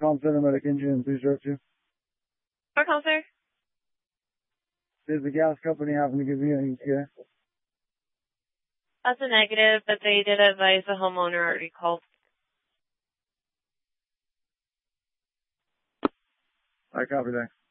Com Center Medic Engine, please direct you. Our call, sir. Did the gas company happen to give you any ETA? That's a negative, but they did advise the homeowner already called. I copy that.